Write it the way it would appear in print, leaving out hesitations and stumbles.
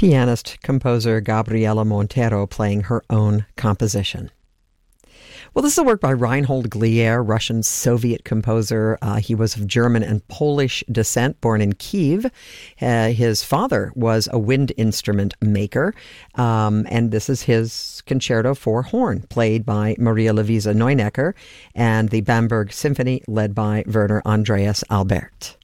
pianist composer Gabriela Montero playing her own composition. Well, this is a work by Reinhold Glier, Russian Soviet composer. He was of German and Polish descent, born in Kiev. His father was a wind instrument maker, and this is his concerto for horn, played by Maria Luisa Neunecker, and the Bamberg Symphony, led by Werner Andreas Albert.